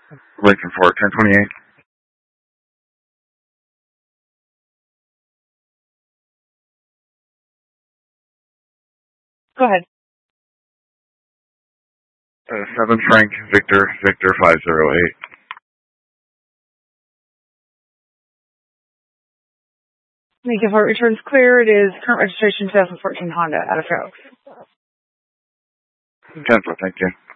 Lincoln Fork, 1028. Go ahead. 7 Frank Victor 508. Lincoln Fork returns clear. It is current registration 2014 Honda out of Fair Oaks. 10-4, thank you.